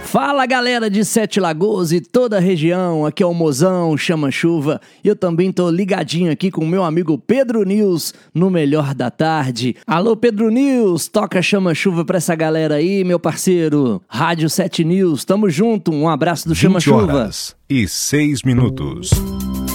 Fala galera de Sete Lagoas e toda a região, aqui é o Mozão Chama Chuva e eu também tô ligadinho aqui com o meu amigo Pedro News no Melhor da Tarde. Alô Pedro News, toca Chama Chuva pra essa galera aí, meu parceiro. Rádio 7 News, tamo junto, um abraço do Chama Chuva. 20 horas e 6 minutos.